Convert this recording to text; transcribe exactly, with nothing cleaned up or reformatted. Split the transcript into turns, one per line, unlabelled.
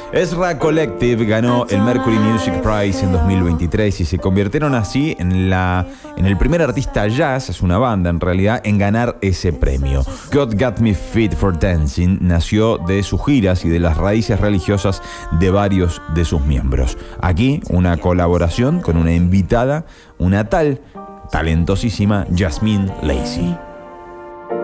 Ezra Collective ganó el Mercury Music Prize en dos mil veintitrés y se convirtieron así en, la, en el primer artista jazz, es una banda en realidad, en ganar ese premio. God Got Me Fit for Dancing nació de sus giras y de las raíces religiosas de varios de sus miembros. Aquí una colaboración con una invitada, una tal talentosísima Jasmine Lacey.